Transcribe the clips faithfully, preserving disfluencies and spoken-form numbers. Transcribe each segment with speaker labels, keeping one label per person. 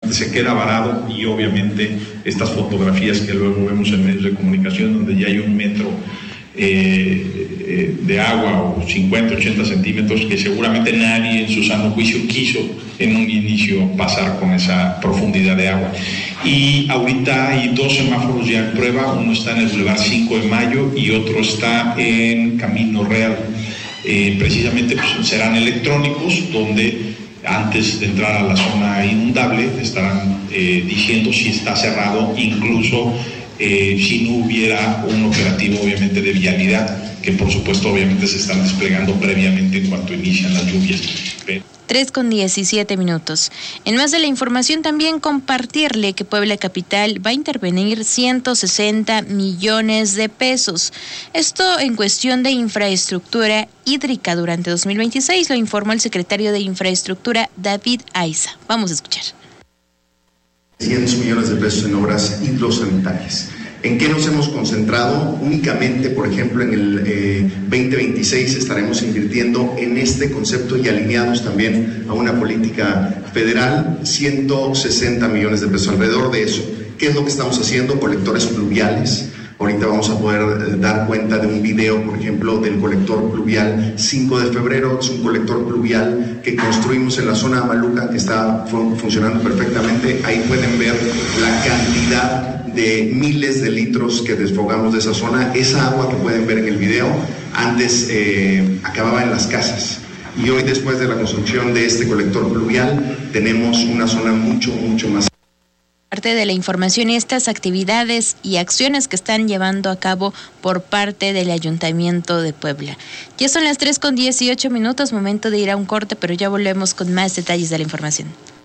Speaker 1: se queda varado y obviamente estas fotografías que luego vemos en medios de comunicación donde ya hay un metro eh, eh, de agua o cincuenta, ochenta centímetros que seguramente nadie en su sano juicio quiso en un inicio pasar con esa profundidad de agua. Y ahorita hay dos semáforos ya en prueba, uno está en el Boulevard cinco de Mayo y otro está en Camino Real. Eh, precisamente pues, serán electrónicos donde antes de entrar a la zona inundable estarán eh, diciendo si está cerrado, incluso eh, si no hubiera un operativo obviamente de vialidad, que por supuesto obviamente se están desplegando previamente en cuanto inician las lluvias. Pero...
Speaker 2: tres con diecisiete minutos. En más de la información también compartirle que Puebla Capital va a intervenir ciento sesenta millones de pesos. Esto en cuestión de infraestructura hídrica durante dos mil veintiséis, lo informó el secretario de Infraestructura David Aiza. Vamos a escuchar.
Speaker 3: cientos millones de pesos en obras hidrosanitarias. ¿En qué nos hemos concentrado? Únicamente, por ejemplo, en el eh, veinte veintiséis estaremos invirtiendo en este concepto y alineados también a una política federal, ciento sesenta millones de pesos, alrededor de eso. ¿Qué es lo que estamos haciendo? Colectores pluviales. Ahorita vamos a poder eh, dar cuenta de un video, por ejemplo, del colector pluvial cinco de febrero. Es un colector pluvial que construimos en la zona Amaluca, que está fun- funcionando perfectamente. Ahí pueden ver la cantidad de miles de litros que desfogamos de esa zona. Esa agua que pueden ver en el video antes eh, acababa en las casas y hoy, después de la construcción de este colector pluvial, tenemos una zona mucho, mucho más.
Speaker 2: Parte de la información y estas actividades y acciones que están llevando a cabo por parte del Ayuntamiento de Puebla. Ya son las tres con dieciocho minutos, momento de ir a un corte, pero ya volvemos con más detalles de la información.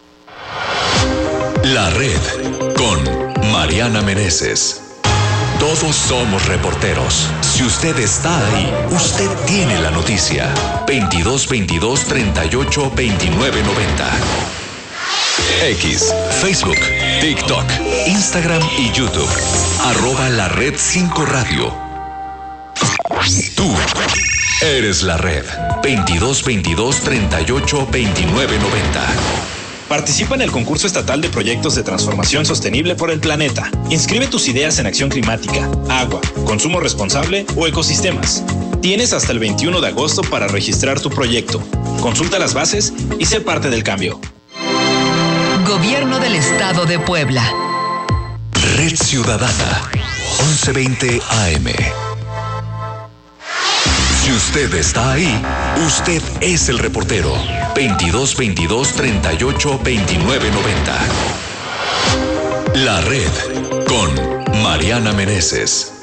Speaker 4: La Red con Mariana Meneses. Todos somos reporteros. Si usted está ahí, usted tiene la noticia. veintidós veintidós treinta y ocho veintinueve noventa. X, Facebook, TikTok, Instagram y YouTube. Arroba la red cinco radio. Tú eres la red. veintidós veintidós treinta y ocho veintinueve noventa.
Speaker 5: Participa en el concurso estatal de proyectos de transformación sostenible por el planeta. Inscribe tus ideas en acción climática, agua, consumo responsable o ecosistemas. Tienes hasta el veintiuno de agosto para registrar tu proyecto. Consulta las bases y sé parte del cambio.
Speaker 6: Gobierno del Estado de Puebla.
Speaker 4: Red Ciudadana, once veinte A M. Si usted está ahí, usted es el reportero. veintidós veintidós treinta y ocho veintinueve noventa. La Red con Mariana Meneses.